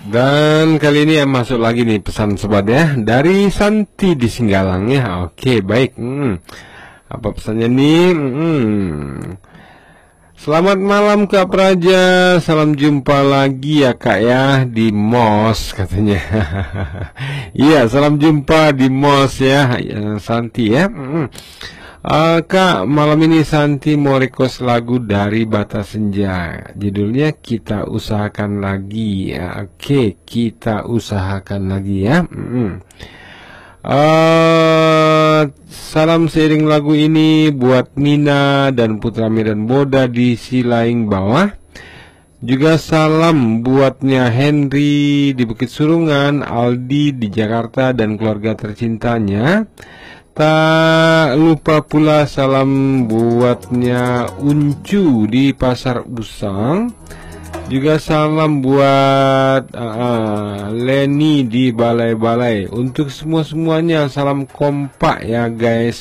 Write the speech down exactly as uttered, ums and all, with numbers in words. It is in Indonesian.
Dan kali ini yang masuk lagi nih pesan sobat ya, dari Santi di Singgalang ya. Oke baik. hmm. Apa pesannya nih? hmm. Selamat malam Kak Praja, salam jumpa lagi ya Kak ya di Mos katanya. Iya, salam jumpa di Mos ya, ya Santi ya. hmm. Uh, Kak, malam ini Santi mau request lagu dari Bata Senja. Judulnya Kita Usahakan Lagi ya. Oke, kita usahakan lagi ya. Mm-hmm. uh, Salam seiring lagu ini buat Mina dan Putra Medan Boda di Silaing Bawah. Juga salam buatnya Henry di Bukit Surungan, Aldi di Jakarta dan keluarga tercintanya. Tak lupa pula salam buatnya Uncu di Pasar Usang. Juga salam buat uh, Leni di Balai-Balai. Untuk semua-semuanya salam kompak ya guys.